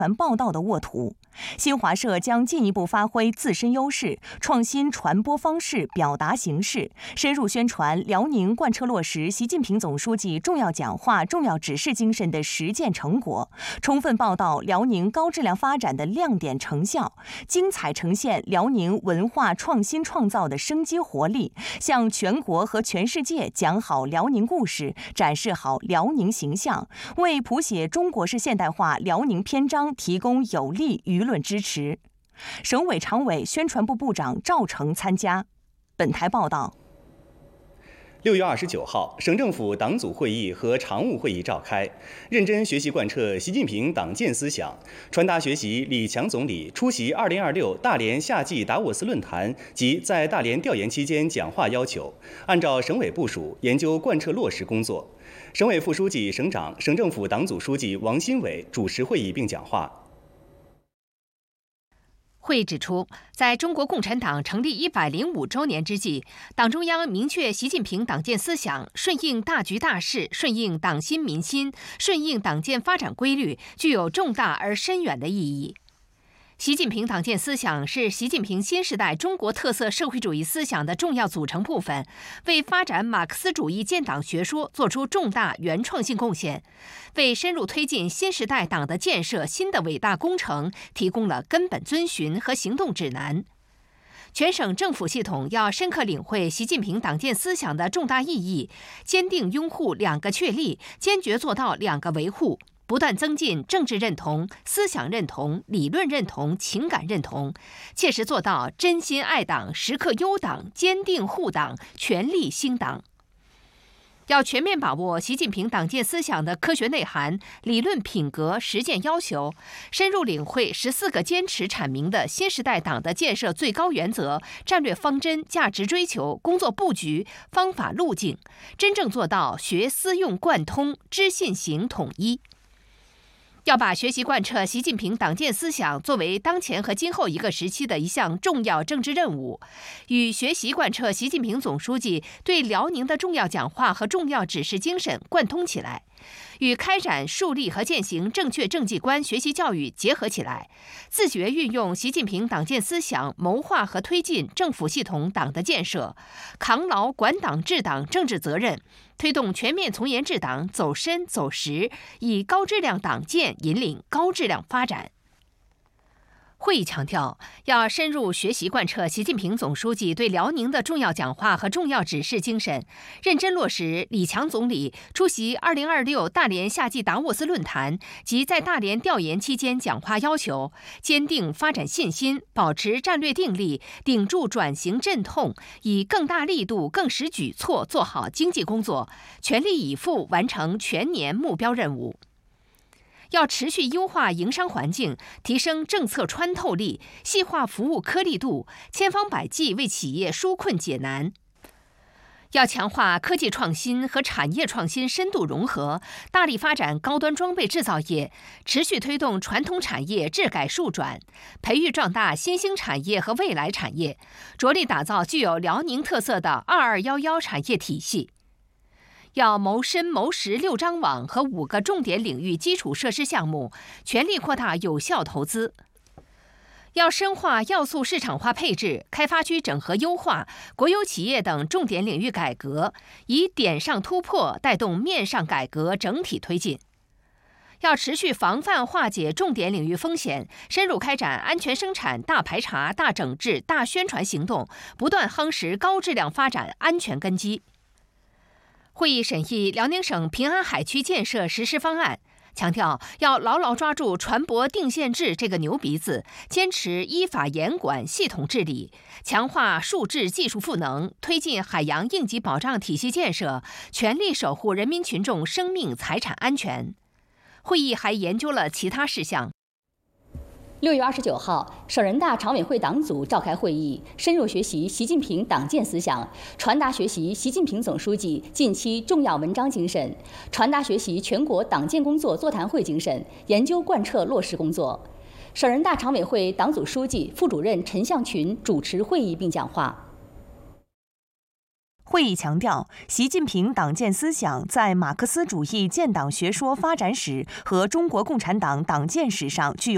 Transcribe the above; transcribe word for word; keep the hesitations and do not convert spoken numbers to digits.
传报道的沃土。新华社将进一步发挥自身优势，创新传播方式、表达形式，深入宣传辽宁贯彻落实习近平总书记重要讲话、重要指示精神的实践成果，充分报道辽宁高质量发展的亮点成效，精彩呈现辽宁文化创新创造的生机活力，向全国和全世界讲好辽宁故事，展示好辽宁形象，为谱写中国式现代化辽宁篇章提供有力舆论支持。省委常委、宣传部部长赵成参加。本台报道。 六月二十九号，省政府党组会议和常务会议召开，认真学习贯彻习近平党建思想，传达学习李强总理出席二零二六大连夏季达沃斯论坛及在大连调研期间讲话要求，按照省委部署研究贯彻落实工作。省委副书记、省长、省政府党组书记王新伟主持会议并讲话。 会议指出，在中国共产党成立一百零五周年之际，党中央明确习近平党建思想顺应大局大势、顺应党心民心、顺应党建发展规律，具有重大而深远的意义。习近平党建思想是习近平新时代中国特色社会主义思想的重要组成部分，为发展马克思主义建党学说作出重大原创性贡献，为深入推进新时代党的建设新的伟大工程提供了根本遵循和行动指南。全省政府系统要深刻领会习近平党建思想的重大意义，坚定拥护两个确立，坚决做到两个维护，不断增进政治认同、思想认同、理论认同、情感认同，切实做到真心爱党、时刻优党、坚定护党、全力兴党。要全面把握习近平党建思想的科学内涵、理论品格、实践要求，深入领会十四个坚持阐明的新时代党的建设最高原则、战略方针、价值追求、工作布局、方法路径，真正做到学思用贯通、知信行统一。要把学习贯彻习近平党建思想作为当前和今后一个时期的一项重要政治任务，与学习贯彻习近平总书记对辽宁的重要讲话和重要指示精神贯通起来，与开展树立和践行正确政绩观学习教育结合起来，自觉运用习近平党建思想谋划和推进政府系统党的建设，扛牢管党治党政治责任，推动全面从严治党走深走实，以高质量党建引领高质量发展。会议强调，要深入学习贯彻习近平总书记对辽宁的重要讲话和重要指示精神，认真落实李强总理出席二零二六大连夏季达沃斯论坛及在大连调研期间讲话要求，坚定发展信心，保持战略定力，顶住转型阵痛，以更大力度、更实举措做好经济工作，全力以赴完成全年目标任务。要持续优化营商环境，提升政策穿透力，细化服务颗粒度，千方百计为企业纾困解难。要强化科技创新和产业创新深度融合，大力发展高端装备制造业，持续推动传统产业治改数转，培育壮大新兴产业和未来产业，着力打造具有辽宁特色的二二一一产业体系。要谋深谋实六张网和五个重点领域基础设施项目，全力扩大有效投资。要深化要素市场化配置、开发区整合优化、国有企业等重点领域改革，以点上突破带动面上改革整体推进。要持续防范化解重点领域风险，深入开展安全生产大排查、大整治、大宣传行动，不断夯实高质量发展安全根基。会议审议辽宁省平安海区建设实施方案，强调要牢牢抓住船舶定线制这个牛鼻子，坚持依法严管、系统治理，强化数质技术赋能，推进海洋应急保障体系建设，全力守护人民群众生命财产安全。会议还研究了其他事项。 六月二十九号，省人大常委会党组召开会议，深入学习习近平党建思想，传达学习习近平总书记近期重要文章精神，传达学习全国党建工作座谈会精神，研究贯彻落实工作。省人大常委会党组书记、副主任陈向群主持会议并讲话。 会议强调，习近平党建思想在马克思主义建党学说发展史和中国共产党党建史上具有